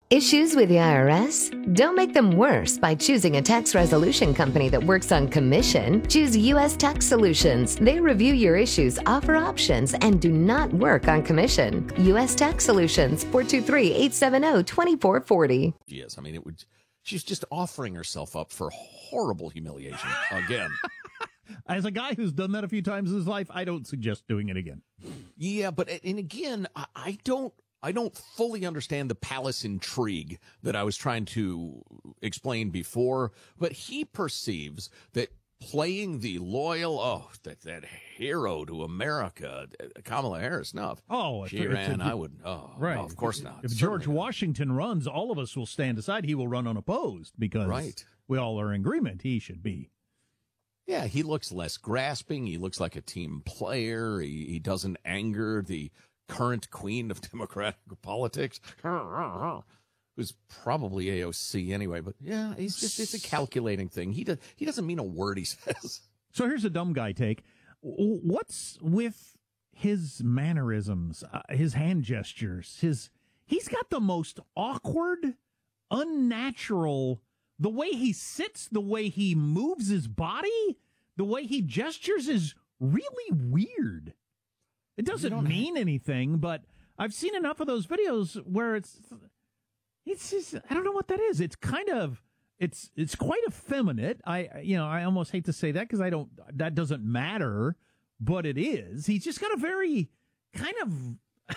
Issues with the IRS? Don't make them worse by choosing a tax resolution company that works on commission. Choose U.S. Tax Solutions. They review your issues, offer options, and do not work on commission. U.S. Tax Solutions, 423-870-2440. Yes, I mean, she's just offering herself up for horrible humiliation again. As a guy who's done that a few times in his life, I don't suggest doing it again. Yeah, but and again, I don't fully understand the palace intrigue that I was trying to explain before, but he perceives that playing the loyal, that hero to America, Kamala Harris, no. Oh, if she ran, I would, right. No, of course not. If George Washington runs, all of us will stand aside. He will run unopposed because we all are in agreement he should be. Yeah, he looks less grasping. He looks like a team player. He doesn't anger the current queen of Democratic politics, who's probably AOC anyway. But yeah, it's a calculating thing. He doesn't mean a word he says. So here's a dumb guy take. What's with his mannerisms, his hand gestures? He's got the most awkward, unnatural. The way he sits, the way he moves his body, the way he gestures is really weird. It doesn't mean anything, but I've seen enough of those videos where it's just, I don't know what that is. It's kind of, it's quite effeminate. I almost hate to say that because that doesn't matter, but it is. He's just got a very kind of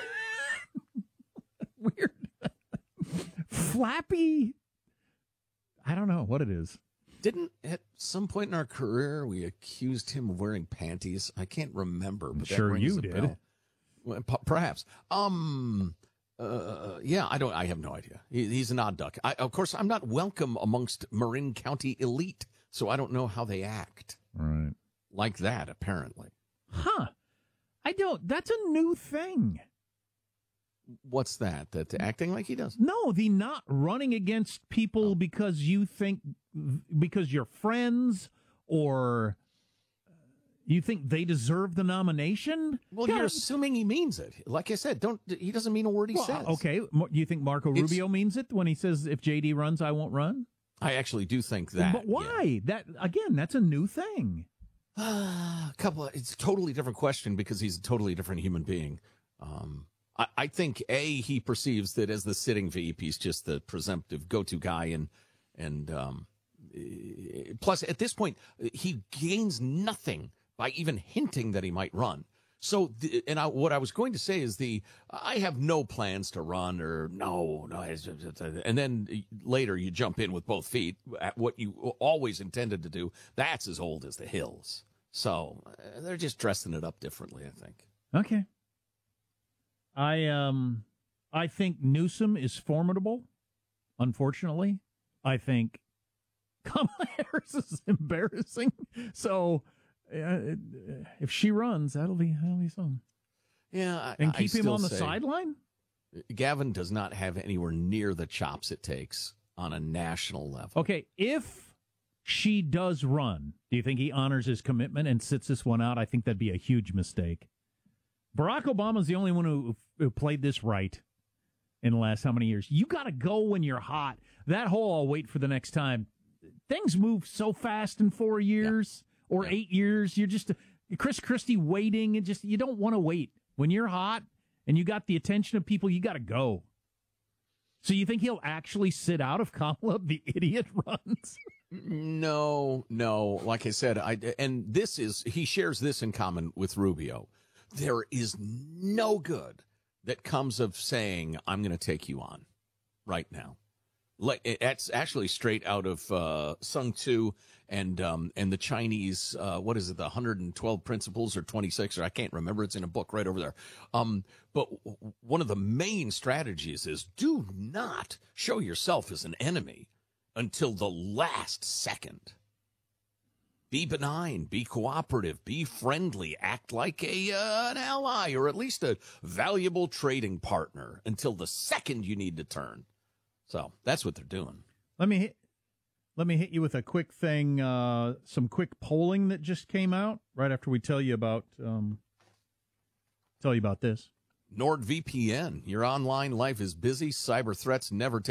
weird, flappy, I don't know what it is. Didn't at some point in our career we accused him of wearing panties? I can't remember. But sure you did. Well, perhaps. Yeah, I have no idea. He's an odd duck. Of course, I'm not welcome amongst Marin County elite, so I don't know how they act. Right. Like that, apparently. Huh. That's a new thing. What's that? That acting like he does? No, the not running against people because you're friends or you think they deserve the nomination. Well, you're assuming he means it. Like I said, he doesn't mean a word he says. Okay, you think Marco Rubio means it when he says if JD runs, I won't run? I actually do think that. But why? Yeah. That's a new thing. It's a totally different question because he's a totally different human being. I think he perceives that as the sitting VP, he's just the presumptive go-to guy, and plus at this point he gains nothing by even hinting that he might run. So, what I was going to say is I have no plans to run or no, and then later you jump in with both feet at what you always intended to do. That's as old as the hills. So they're just dressing it up differently, I think. Okay. I think Newsom is formidable, unfortunately. I think Kamala Harris is embarrassing. So if she runs, that'll be something. Yeah, and keep him on the sideline? Gavin does not have anywhere near the chops it takes on a national level. Okay, if she does run, do you think he honors his commitment and sits this one out? I think that'd be a huge mistake. Barack Obama's the only one who played this right in the last how many years? You got to go when you're hot. That whole I'll wait for the next time. Things move so fast in 4 years or 8 years. You're just Chris Christie waiting and you don't want to wait. When you're hot and you got the attention of people, you got to go. So you think he'll actually sit out if Kamala, the idiot, runs? No. Like I said, he shares this in common with Rubio. There is no good that comes of saying, I'm going to take you on right now. That's actually straight out of Sun Tzu and the Chinese, what is it, the 112 principles or 26, or I can't remember. It's in a book right over there. But one of the main strategies is do not show yourself as an enemy until the last second. Be benign, be cooperative, be friendly, act like an ally or at least a valuable trading partner until the second you need to turn. So that's what they're doing. Let me hit you with a quick thing, some quick polling that just came out right after we tell you about this. NordVPN, your online life is busy, cyber threats never take